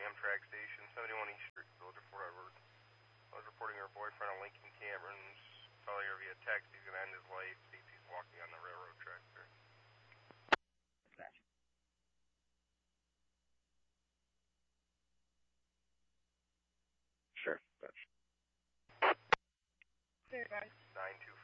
Amtrak station, 71 East Street, Village of Fort Edward. I was reporting her boyfriend on Lincoln Camerons, telling her via text he's going to end his life, states he's walking on the railroad track there. Gotcha. Sure, gotcha. There, guys. 925.